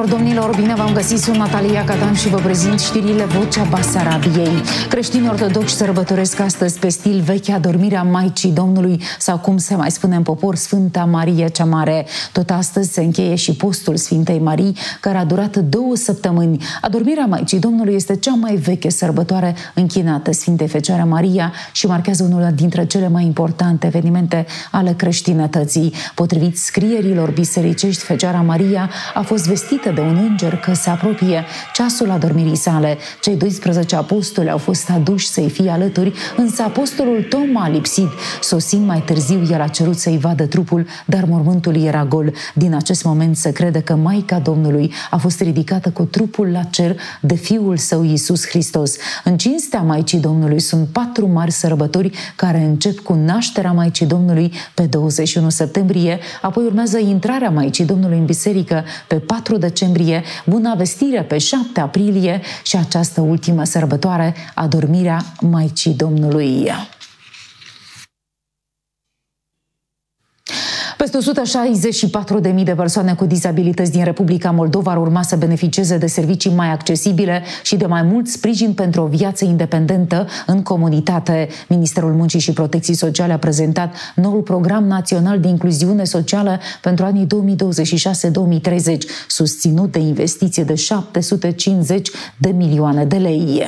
Doamnelor, domnilor, bine v-am găsit, sunt Natalia Cadan și vă prezint știrile Vocea Basarabiei. Creștinii ortodoxi sărbătoresc astăzi pe stil vechi adormirea Maicii Domnului sau, cum se mai spune în popor, Sfânta Marie cea Mare. Tot astăzi se încheie și postul Sfintei Marii, care a durat 2 săptămâni. Adormirea Maicii Domnului este cea mai veche sărbătoare închinată Sfintei Fecioare Maria și marchează unul dintre cele mai importante evenimente ale creștinătății. Potrivit scrierilor bisericești, Fecioara Maria a fost vestită de un înger că se apropie ceasul adormirii sale. Cei 12 apostoli au fost aduși să-i fie alături, însă apostolul Toma a lipsit. Sosind mai târziu, el a cerut să-i vadă trupul, dar mormântul era gol. Din acest moment se crede că Maica Domnului a fost ridicată cu trupul la cer de Fiul Său Iisus Hristos. În cinstea Maicii Domnului sunt 4 mari sărbători care încep cu nașterea Maicii Domnului pe 21 septembrie, apoi urmează intrarea Maicii Domnului în biserică pe 4 decembrie, Buna Vestire pe 7 aprilie și această ultimă sărbătoare, adormirea Maicii Domnului. Peste 164.000 de persoane cu dizabilități din Republica Moldova ar urma să beneficieze de servicii mai accesibile și de mai mult sprijin pentru o viață independentă în comunitate. Ministerul Muncii și Protecției Sociale a prezentat noul Program Național de Incluziune Socială pentru anii 2026-2030, susținut de investiție de 750 de milioane de lei.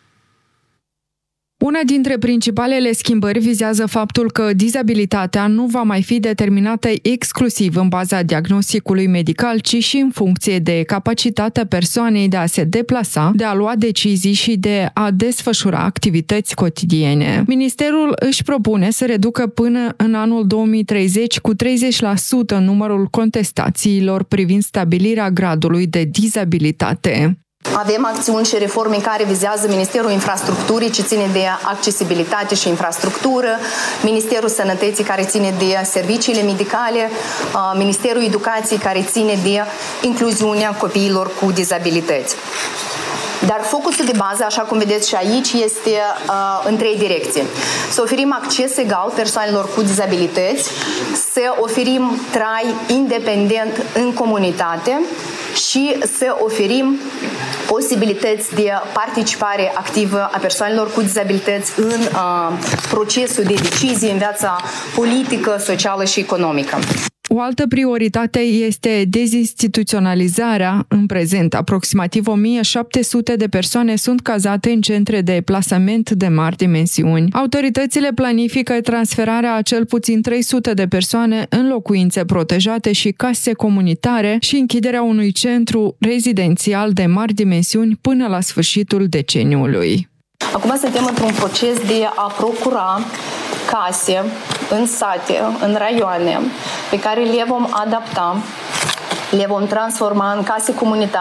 Una dintre principalele schimbări vizează faptul că dizabilitatea nu va mai fi determinată exclusiv în baza diagnosticului medical, ci și în funcție de capacitatea persoanei de a se deplasa, de a lua decizii și de a desfășura activități cotidiene. Ministerul își propune să reducă până în anul 2030 cu 30% numărul contestațiilor privind stabilirea gradului de dizabilitate. Avem acțiuni și reforme care vizează Ministerul Infrastructurii, ce ține de accesibilitate și infrastructură, Ministerul Sănătății, care ține de serviciile medicale, Ministerul Educației, care ține de incluziunea copiilor cu dizabilități. Dar focusul de bază, așa cum vedeți și aici, este în 3 direcții. Să oferim acces egal persoanelor cu dizabilități, să oferim trai independent în comunitate și să oferim posibilități de participare activă a persoanelor cu dizabilități în procesul de decizie în viața politică, socială și economică. O altă prioritate este dezinstituționalizarea. În prezent, aproximativ 1700 de persoane sunt cazate în centre de plasament de mari dimensiuni. Autoritățile planifică transferarea a cel puțin 300 de persoane în locuințe protejate și case comunitare și închiderea unui centru rezidențial de mari dimensiuni până la sfârșitul deceniului. Acum suntem într-un proces de a procura case în sate, în raioane, pe care le vom adapta, le vom transforma în case comunitare.